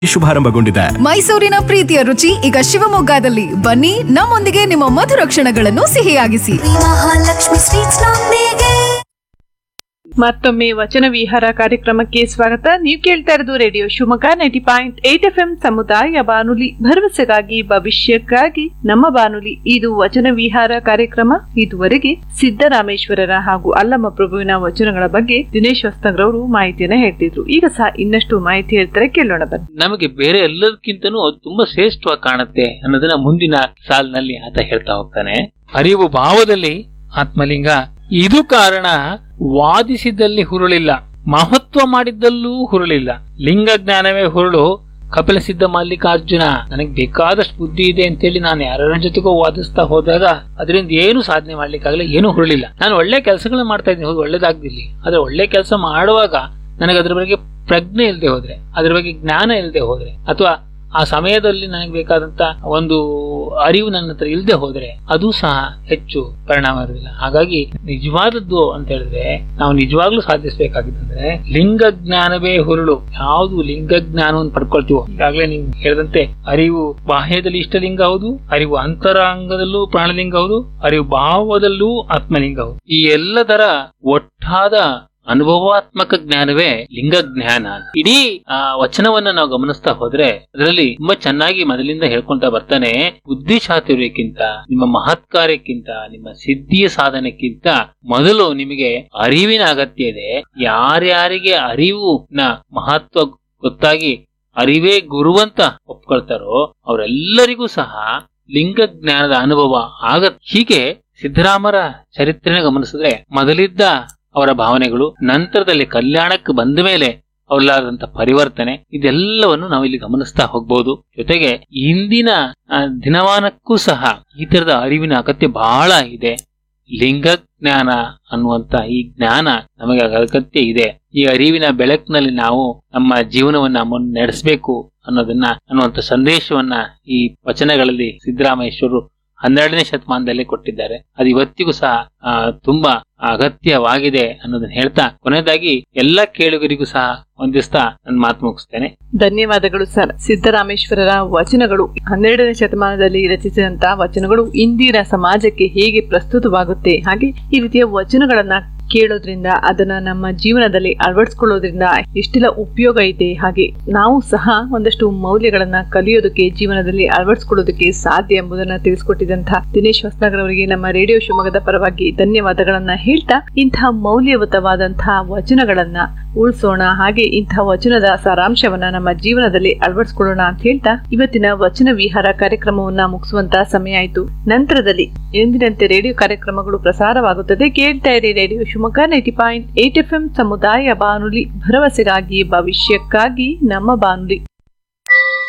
ಶುಭಾರಂಭಗೊಂಡಿದೆ. ಮೈಸೂರಿನ ಪ್ರೀತಿಯ ರುಚಿ ಈಗ ಶಿವಮೊಗ್ಗದಲ್ಲಿ. ಬನ್ನಿ ನಮ್ಮೊಂದಿಗೆ ನಿಮ್ಮ ಮಧುರ ಕ್ಷಣಗಳನ್ನು ಸಿಹಿಯಾಗಿಸಿ. ಮಹಾಲಕ್ಷ್ಮಿ ಸ್ವೀಟ್ಸ್ ನೊಂದಿಗೆ ಮತ್ತೊಮ್ಮೆ ವಚನ ವಿಹಾರ ಕಾರ್ಯಕ್ರಮಕ್ಕೆ ಸ್ವಾಗತ. ನೀವು ಕೇಳ್ತಾ ಇರೋದು ರೇಡಿಯೋ ಶಿವಮೊಗ್ಗ 90.8 FM ಸಮುದಾಯ ಬಾನುಲಿ, ಭರವಸೆಗಾಗಿ ಭವಿಷ್ಯಕ್ಕಾಗಿ ನಮ್ಮ ಬಾನುಲಿ. ಇದು ವಚನ ವಿಹಾರ ಕಾರ್ಯಕ್ರಮ. ಇದುವರೆಗೆ ಸಿದ್ದರಾಮೇಶ್ವರರ ಹಾಗೂ ಅಲ್ಲಮ ಪ್ರಭುವಿನ ವಚನಗಳ ಬಗ್ಗೆ ದಿನೇಶ್ ಹೊಸನಗರವರು ಮಾಹಿತಿಯನ್ನ ಹೇಳ್ತಿದ್ರು. ಈಗ ಸಹ ಇನ್ನಷ್ಟು ಮಾಹಿತಿ ಹೇಳ್ತಾರೆ, ಕೇಳೋಣ ಬನ್ನಿ. ನಮಗೆ ಬೇರೆ ಎಲ್ಲದಕ್ಕಿಂತನೂ ಅದು ತುಂಬಾ ಶ್ರೇಷ್ಠವಾಗಿ ಕಾಣುತ್ತೆ ಅನ್ನೋದನ್ನ ಮುಂದಿನ ಸಾಲಿನಲ್ಲಿ ಆತ ಹೇಳ್ತಾ ಹೋಗ್ತಾನೆ. ಅರಿವು ಭಾವದಲ್ಲಿ ಆತ್ಮಲಿಂಗ, ಇದು ಕಾರಣ ವಾದಿಸಿದಲ್ಲಿ ಹುರುಳಿಲ್ಲ, ಮಹತ್ವ ಮಾಡಿದ್ದಲ್ಲೂ ಹುರುಳಿಲ್ಲ. ಲಿಂಗ ಜ್ಞಾನವೇ ಹುರುಳು, ಕಪಿಲ ಸಿದ್ಧ ಮಲ್ಲಿಕಾರ್ಜುನ. ನನಗೆ ಬೇಕಾದಷ್ಟು ಬುದ್ಧಿ ಇದೆ ಅಂತೇಳಿ ನಾನು ಯಾರ ಜೊತೆಗೋ ವಾದಿಸ್ತಾ ಹೋದಾಗ ಅದರಿಂದ ಏನು ಸಾಧನೆ ಮಾಡ್ಲಿಕ್ಕಾಗಲ್ಲ, ಏನು ಹುರುಳಿಲ್ಲ. ನಾನು ಒಳ್ಳೆ ಕೆಲಸಗಳನ್ನ ಮಾಡ್ತಾ ಇದ್ದೀನಿ, ಹೌದು ಒಳ್ಳೇದಾಗ್ದಿಲ್ಲಿ, ಆದ್ರೆ ಒಳ್ಳೆ ಕೆಲಸ ಮಾಡುವಾಗ ನನಗೆ ಅದ್ರ ಬಗ್ಗೆ ಪ್ರಜ್ಞೆ ಇಲ್ಲದೆ ಹೋದ್ರೆ, ಅದ್ರ ಬಗ್ಗೆ ಜ್ಞಾನ ಇಲ್ಲದೆ ಹೋದ್ರೆ, ಅಥವಾ ಆ ಸಮಯದಲ್ಲಿ ನನಗೆ ಬೇಕಾದಂತ ಒಂದು ಅರಿವು ನನ್ನ ಹತ್ರ ಇಲ್ಲದೆ ಹೋದ್ರೆ ಅದು ಸಹ ಹೆಚ್ಚು ಪರಿಣಾಮ ಇರೋದಿಲ್ಲ. ಹಾಗಾಗಿ ನಿಜವಾದದ್ದು ಅಂತ ಹೇಳಿದ್ರೆ, ನಾವು ನಿಜವಾಗ್ಲೂ ಸಾಧಿಸಬೇಕಾಗಿತ್ತಂದ್ರೆ ಲಿಂಗ ಜ್ಞಾನವೇ ಹುರುಳು. ಯಾವುದು ಲಿಂಗ ಜ್ಞಾನವನ್ನು ಪಡ್ಕೊಳ್ತೀವೋ, ಈಗಾಗಲೇ ನೀವು ಹೇಳಿದಂತೆ ಅರಿವು ಬಾಹ್ಯದಲ್ಲಿ ಇಷ್ಟಲಿಂಗ ಹೌದು, ಅರಿವು ಅಂತರಾಂಗದಲ್ಲೂ ಪ್ರಾಣಲಿಂಗ ಹೌದು, ಅರಿವು ಭಾವದಲ್ಲೂ ಆತ್ಮಲಿಂಗ ಹೌದು. ಈ ಎಲ್ಲದರ ಒಟ್ಟಾದ ಅನುಭವಾತ್ಮಕ ಜ್ಞಾನವೇ ಲಿಂಗ ಜ್ಞಾನ. ಇಡೀ ವಚನವನ್ನ ನಾವು ಗಮನಿಸ್ತಾ ಹೋದ್ರೆ ಅದರಲ್ಲಿ ತುಂಬಾ ಚೆನ್ನಾಗಿ ಮೊದಲಿಂದ ಹೇಳ್ಕೊಂತ ಬರ್ತಾನೆ. ಬುದ್ಧಿ ಚಾತುರ್ಯಕ್ಕಿಂತ, ನಿಮ್ಮ ಮಹತ್ ಕಾರ್ಯಕ್ಕಿಂತ, ನಿಮ್ಮ ಸಿದ್ಧಿಯ ಸಾಧನೆಕ್ಕಿಂತ ಮೊದಲು ನಿಮಗೆ ಅರಿವಿನ ಅಗತ್ಯ ಇದೆ. ಯಾರ್ಯಾರಿಗೆ ಅರಿವಿನ ಮಹತ್ವ ಗೊತ್ತಾಗಿ ಅರಿವೇ ಗುರುವಂತ ಒಪ್ಕೊಳ್ತಾರೋ ಅವರೆಲ್ಲರಿಗೂ ಸಹ ಲಿಂಗ ಜ್ಞಾನದ ಅನುಭವ ಆಗತ್. ಹೀಗೆ ಸಿದ್ದರಾಮರ ಚರಿತ್ರೆನ ಗಮನಿಸಿದ್ರೆ ಮೊದಲಿದ್ದ ಅವರ ಭಾವನೆಗಳು, ನಂತರದಲ್ಲಿ ಕಲ್ಯಾಣಕ್ಕೆ ಬಂದ ಮೇಲೆ ಅವರಲ್ಲಾದಂತ ಪರಿವರ್ತನೆ, ಇದೆಲ್ಲವನ್ನು ನಾವು ಇಲ್ಲಿ ಗಮನಿಸ್ತಾ ಹೋಗ್ಬಹುದು. ಜೊತೆಗೆ ಇಂದಿನ ದಿನಮಾನಕ್ಕೂ ಸಹ ಈ ತರದ ಅರಿವಿನ ಅಗತ್ಯ ಬಹಳ ಇದೆ. ಲಿಂಗ ಜ್ಞಾನ ಅನ್ನುವಂತ ಈ ಜ್ಞಾನ ನಮಗೆ ಅಗತ್ಯ ಇದೆ. ಈ ಅರಿವಿನ ಬೆಳಕಿನಲ್ಲಿ ನಾವು ನಮ್ಮ ಜೀವನವನ್ನ ನಡೆಸಬೇಕು ಅನ್ನುವಂತ ಸಂದೇಶವನ್ನ ಈ ವಚನಗಳಲ್ಲಿ ಸಿದ್ದರಾಮೇಶ್ವರರು 12ನೇ ಶತಮಾನದಲ್ಲಿ ಕೊಟ್ಟಿದ್ದಾರೆ. ಅದು ಇವತ್ತಿಗೂ ಸಹ ತುಂಬಾ ಅಗತ್ಯವಾಗಿದೆ ಅನ್ನೋದನ್ನ ಹೇಳ್ತಾ, ಕೊನೆಯದಾಗಿ ಎಲ್ಲ ಕೇಳುಗರಿಗೂ ಸಹ ಹೊಂದಿಸ್ತಾ ನನ್ನ ಮಾತು ಮುಗಿಸ್ತೇನೆ. ಧನ್ಯವಾದಗಳು ಸರ್. ಸಿದ್ದರಾಮೇಶ್ವರರ ವಚನಗಳು 12ನೇ ಶತಮಾನದಲ್ಲಿ ರಚಿಸಿದಂತಹ ವಚನಗಳು ಇಂದಿನ ಸಮಾಜಕ್ಕೆ ಹೇಗೆ ಪ್ರಸ್ತುತವಾಗುತ್ತೆ, ಹಾಗೆ ಈ ರೀತಿಯ ವಚನಗಳನ್ನ ಕೇಳೋದ್ರಿಂದ, ಅದನ್ನ ನಮ್ಮ ಜೀವನದಲ್ಲಿ ಅಳವಡಿಸ್ಕೊಳ್ಳೋದ್ರಿಂದ ಎಷ್ಟೆಲ್ಲ ಉಪಯೋಗ ಇದೆ, ಹಾಗೆ ನಾವು ಸಹ ಒಂದಷ್ಟು ಮೌಲ್ಯಗಳನ್ನ ಕಲಿಯೋದಕ್ಕೆ, ಜೀವನದಲ್ಲಿ ಅಳವಡಿಸ್ಕೊಳ್ಳೋದಕ್ಕೆ ಸಾಧ್ಯ ಎಂಬುದನ್ನ ತಿಳಿಸ್ಕೊಟ್ಟಿದಂತಹ ದಿನೇಶ್ ಹೊಸನಗರ್ ಅವರಿಗೆ ನಮ್ಮ ರೇಡಿಯೋ ಶಿವಮೊಗ್ಗದ ಪರವಾಗಿ ಧನ್ಯವಾದಗಳನ್ನ ಹೇಳ್ತಾ, ಇಂತಹ ಮೌಲ್ಯಯುತವಾದಂತಹ ವಚನಗಳನ್ನ ಉಳಿಸೋಣ, ಹಾಗೆ ಇಂತಹ ವಚನದ ಸಾರಾಂಶವನ್ನ ನಮ್ಮ ಜೀವನದಲ್ಲಿ ಅಳವಡಿಸ್ಕೊಳ್ಳೋಣ ಅಂತ ಹೇಳ್ತಾ ಇವತ್ತಿನ ವಚನ ವಿಹಾರ ಕಾರ್ಯಕ್ರಮವನ್ನ ಮುಗಿಸುವಂತಹ ಸಮಯ ಆಯಿತು. ನಂತರದಲ್ಲಿ ಎಂದಿನಂತೆ ರೇಡಿಯೋ ಕಾರ್ಯಕ್ರಮಗಳು ಪ್ರಸಾರವಾಗುತ್ತದೆ. ಕೇಳ್ತಾ ಇರಿ ರೇಡಿಯೋ ಶಿವಮೊಗ್ಗ 90.8 FM ಸಮುದಾಯ ಬಾನುಲಿ, ಭರವಸೆಗಾಗಿ ಭವಿಷ್ಯಕ್ಕಾಗಿ ನಮ್ಮ ಬಾನುಲಿ.